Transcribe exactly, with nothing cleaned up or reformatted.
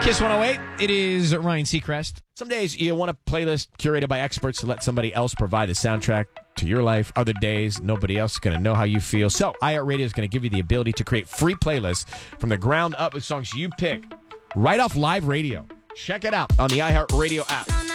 Kiss one oh eight, it is Ryan Seacrest. Some days you want a playlist curated by experts to let somebody else provide the soundtrack to your life. Other days, nobody else is going to know how you feel. So iHeartRadio is going to give you the ability to create free playlists from the ground up with songs you pick right off live radio. Check it out on the iHeartRadio app.